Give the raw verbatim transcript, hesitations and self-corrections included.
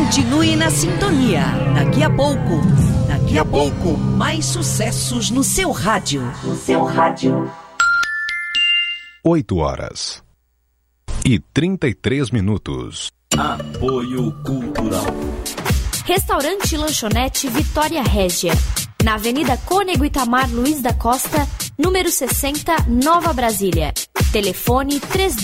Continue na sintonia. Daqui a pouco, daqui a pouco, mais sucessos no seu rádio. No seu rádio. oito horas e trinta e três minutos. Apoio Cultural. Restaurante e Lanchonete Vitória Régia, na Avenida Cônego Itamar Luiz da Costa, número sessenta, Nova Brasília. Telefone três